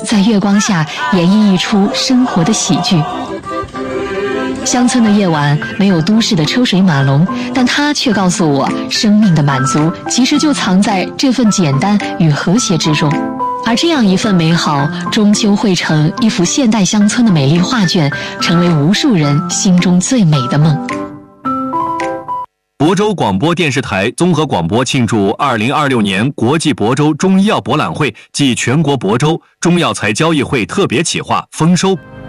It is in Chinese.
在月光下演绎一出生活的喜剧。乡村的夜晚没有都市的车水马龙，但它却告诉我，生命的满足其实就藏在这份简单与和谐之中。而这样一份美好，终究汇成一幅现代乡村的美丽画卷，成为无数人心中最美的梦。 亳州广播电视台综合广播庆祝2026年国际亳州中医药博览会暨全国亳州中药材交易会特别企划丰收。